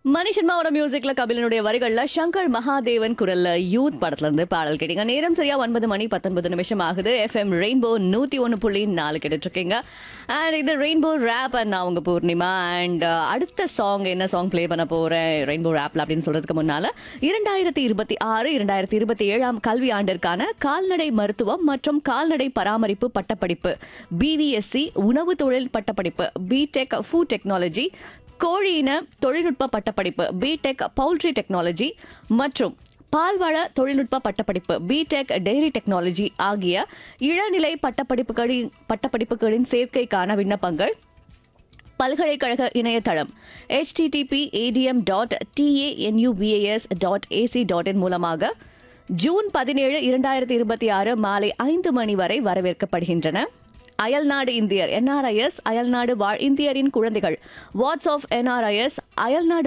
மணி சர்மாவோட மியூசிக்ல கபிலனுடைய வரிகள்ல சங்கர் மகாதேவன் குரல்ல யூத் படத்துல இருந்து பாடல் கேட்டீங்க. நேரம் சரியா 9:19 ஆகுது. FM ரெயின்போ 101.4 கேட்டுட்டு இருக்கீங்க. அண்ட் இது ரெயின்போ ரேப் அண்ட் நான் உங்க பூர்ணிமா. அண்ட் அடுத்த சாங் என்ன சாங் பிளே பண்ண போறேன் ரெயின்போ ரேப்ல அப்படின்னு சொல்றதுக்கு முன்னால 2026-2027 கல்வி ஆண்டிற்கான கால்நடை மருத்துவம் மற்றும் கால்நடை பராமரிப்பு பட்டப்படிப்பு, BVSC உணவு தொழில் பட்டப்படிப்பு, பிடெக் ஃபுட் டெக்னாலஜி, கோழியின தொழில்நுட்ப பட்டப்படிப்பு, பிடெக் பவுல்ட்ரி டெக்னாலஜி மற்றும் பால்வள தொழில்நுட்ப பட்டப்படிப்பு, பிடெக் டெய்ரி டெக்னாலஜி ஆகிய இளநிலை பட்டப்படிப்புகளின் சேர்க்கைக்கான விண்ணப்பங்கள் பல்கலைக்கழக இணையதளம் http://adm.tanuvas.ac.in மூலமாக ஜூன் 17, 2026 மாலை 5 மணி வரை வரவேற்கப்படுகின்றன. அயல்நாடு இந்தியர் NRIS, அயல்நாடு வாழ் இந்தியரின் குழந்தைகள் வாட்ஸ் ஆஃப் NRIS, அயல்நாடு